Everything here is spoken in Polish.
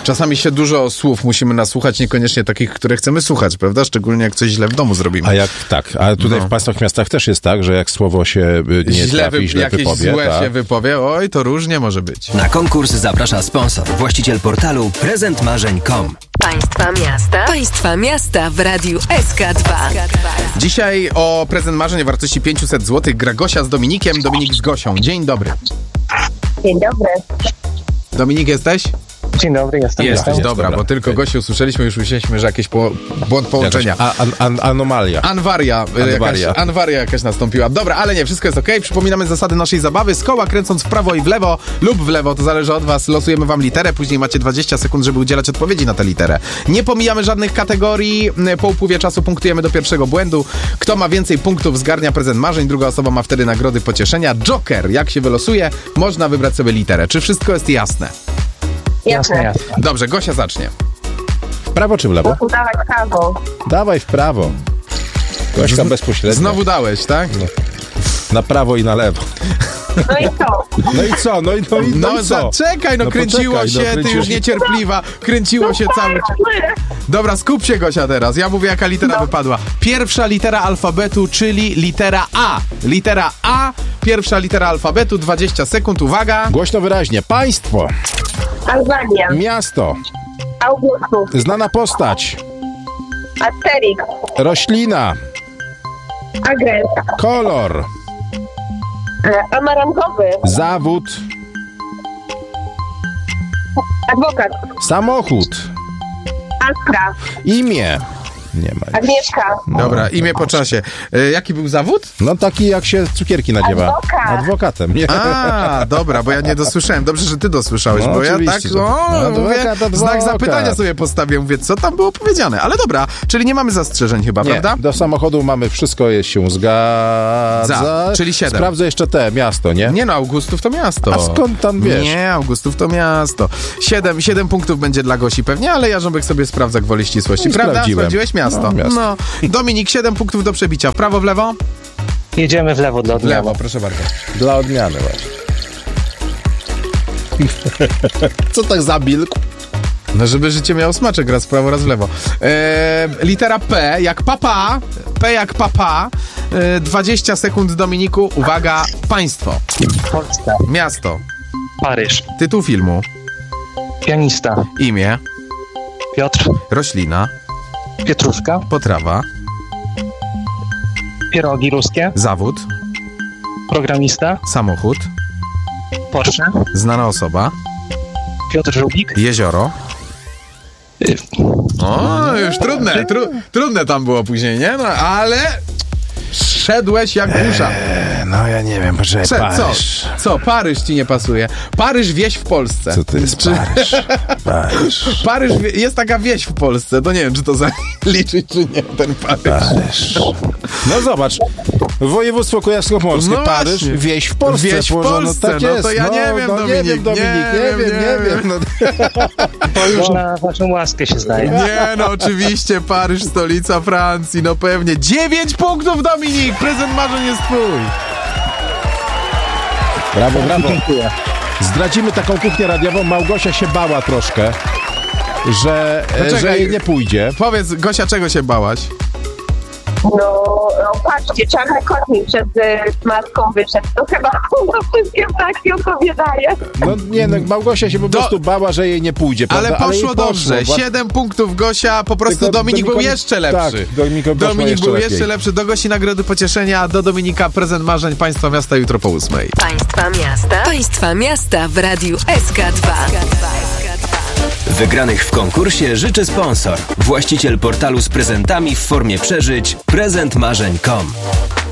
Czasami się dużo słów musimy nasłuchać, niekoniecznie takich, które chcemy słuchać, prawda? Szczególnie jak coś źle w domu zrobimy. A tutaj w państwach, miastach też jest tak, że jak słowo się nie trafi, źle jakieś wypowie. Złe się wypowie, oj, to różnie może być. Na konkurs zaprasza sponsor, właściciel portalu prezentmarzeń.com. Państwa miasta w Radiu SK2. Dzisiaj o prezent marzeń o wartości 500 zł gra Gosia z Dominikiem, Dominik z Gosią. Dzień dobry. Dzień dobry. Dominik, jesteś? Dzień dobry, jestem. Jesteś, dobra, bo tylko Gosiu usłyszeliśmy, już myśleliśmy, że jakiś błąd połączenia. Anomalia. Anwaria jakaś nastąpiła. Dobra, ale nie, wszystko jest okej. Przypominamy zasady naszej zabawy. Z koła kręcąc w prawo i w lewo lub w lewo, to zależy od was, losujemy wam literę, później macie 20 sekund, żeby udzielać odpowiedzi na tę literę. Nie pomijamy żadnych kategorii, po upływie czasu punktujemy do pierwszego błędu. Kto ma więcej punktów, zgarnia prezent marzeń, druga osoba ma wtedy nagrody pocieszenia. Joker, jak się wylosuje, można wybrać sobie literę. Czy wszystko jest jasne? Jasne. Dobrze, Gosia zacznie. W prawo czy w lewo? Dawaj prawo. Dawaj w prawo. Gośka bezpośrednio. Znowu dałeś, tak? No. Na prawo i na lewo. No i co? No i co? Czekaj, kręciło poczekaj, się, ty już niecierpliwa. Kręciło się cały czas. Dobra, skup się, Gosia, teraz. Ja mówię, jaka litera wypadła. Pierwsza litera alfabetu, czyli litera A. Litera A, pierwsza litera alfabetu, 20 sekund, uwaga. Głośno, wyraźnie. Państwo. Albania. Miasto. Augustów. Znana postać. Asterix. Roślina. Agres. Kolor. Amarantowy. Zawód. Adwokat. Samochód. Astra. Imię. Nie ma. Agnieszka. Dobra, imię po czasie. Jaki był zawód? No taki, jak się cukierki nadziewa. Adwokat. Adwokatem. Nie. A, dobra, bo ja nie dosłyszałem. Dobrze, że ty dosłyszałeś, No, bo ja tak, oczywiście, że- mówię, adwokat. znak zapytania sobie postawię, mówię, co tam było powiedziane. Ale dobra, czyli nie mamy zastrzeżeń chyba, Nie, prawda? do samochodu mamy wszystko, jest się zgadza. Czyli 7. Sprawdzę jeszcze miasto, nie? Nie no, Augustów to miasto. A skąd tam wiesz? Nie, Augustów to miasto. 7 punktów będzie dla Gosi pewnie, ale Jarząbek sobie sprawdza gwoli ścisłości. Prawda? Sprawdziłem. Sprawdziłeś miasto. No, miasto. No. Dominik, 7 punktów do przebicia. W prawo, w lewo? Jedziemy w lewo dla W odmiany. lewo, proszę bardzo. Dla odmiany właśnie. Co tak zamilkł? No, żeby życie miało smaczek, raz w prawo, raz w lewo. Litera P, jak papa. P jak papa. 20 sekund, Dominiku. Uwaga, państwo. Polska. Miasto. Paryż. Tytuł filmu. Pianista. Imię. Piotr. Roślina. Pietruszka. Potrawa. Pierogi ruskie. Zawód. Programista. Samochód. Porsche. Znana osoba. Piotr Żubik. Jezioro. O, już trudne. Trudne tam było później, nie? No, ale szedłeś jak burza. No ja nie wiem, poczekaj, Paryż. Co? Paryż ci nie pasuje. Paryż, wieś w Polsce. Co to jest Paryż? Paryż. Paryż, jest taka wieś w Polsce. To nie wiem, czy to zaliczyć, czy nie, ten Paryż. No zobacz, województwo kujawsko-pomorskie, No Paryż, właśnie. wieś w Polsce. Wieś w położono. Polsce, Tak no jest. to ja nie wiem, Dominik, nie wiem. No. To już na waszą łaskę się zdaje. Nie, no oczywiście, Paryż, stolica Francji, no pewnie. 9 punktów, Dominik! Prezent marzeń jest twój. Brawo, brawo. Dziękuję. Zdradzimy taką kuchnię radiową. Małgosia się bała troszkę, że jej nie pójdzie. Powiedz, Gosia, czego się bałaś? No, patrzcie, czarny kotnik przed matką wyszedł. To chyba wszystkie ptaki odpowiadaje. No nie, no Małgosia się po prostu bała, że jej nie pójdzie, prawda? Ale poszło jej dobrze. 7 punktów, Gosia. Po prostu Tylko Dominik był Dominikowi- jeszcze lepszy. Tak, Dominik był lepiej. jeszcze lepszy. Do Gosi nagrody pocieszenia, a do Dominika prezent marzeń państwa miasta jutro po 8. Państwa miasta w Radiu SK2. Wygranych w konkursie życzy sponsor, właściciel portalu z prezentami w formie przeżyć prezentmarzeń.com.